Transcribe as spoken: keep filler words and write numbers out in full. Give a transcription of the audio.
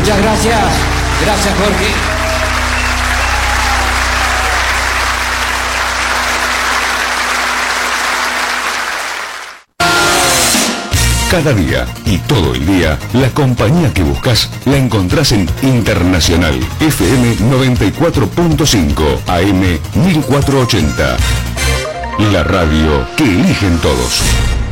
Muchas gracias. Gracias, Jorge. Cada día y todo el día, la compañía que buscas la encontrás en Internacional F M noventa y cuatro punto cinco A M mil cuatrocientos ochenta. La radio que eligen todos.